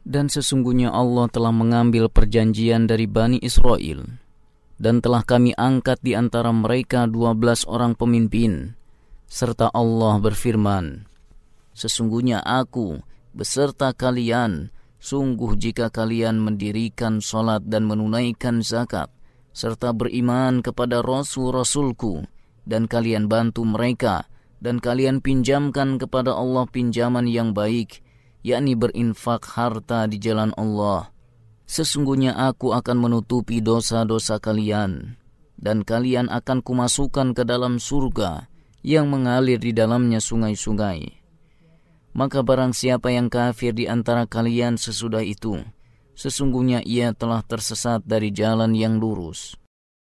Dan sesungguhnya Allah telah mengambil perjanjian dari Bani Israel, dan telah kami angkat di antara mereka 12 orang pemimpin, serta Allah berfirman, sesungguhnya aku beserta kalian, sungguh jika kalian mendirikan salat dan menunaikan zakat, serta beriman kepada Rasul-Rasulku, dan kalian bantu mereka, dan kalian pinjamkan kepada Allah pinjaman yang baik, yakni berinfak harta di jalan Allah, sesungguhnya aku akan menutupi dosa-dosa kalian, dan kalian akan kumasukkan ke dalam surga yang mengalir di dalamnya sungai-sungai. Maka barang siapa yang kafir di antara kalian sesudah itu, sesungguhnya ia telah tersesat dari jalan yang lurus.